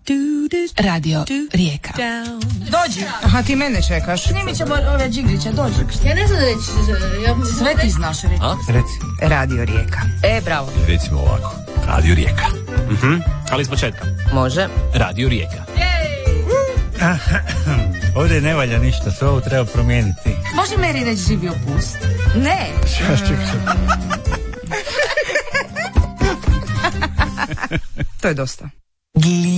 Radio Rijeka. Dođi. Aha, ti mene čekaš. Snimit ćemo ove džigliće, dođi. Ja ne znam reći. Sve ti znaš reći. Reci. Radio Rijeka. Bravo. Recimo ovako. Radio Rijeka. Ali iz početka. Može. Radio Rijeka. Ovdje ne valja ništa, sve ovo treba promijeniti. Može Meri reći živio pust? Ne. To je dosta.